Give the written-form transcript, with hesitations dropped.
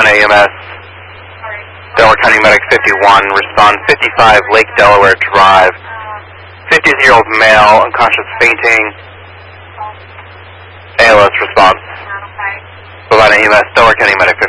Savannah EMS, Delaware County Medic 51, respond 55 Lake Delaware Drive. 50-year-old male, unconscious fainting. ALS response. Savannah EMS, Delaware County Medic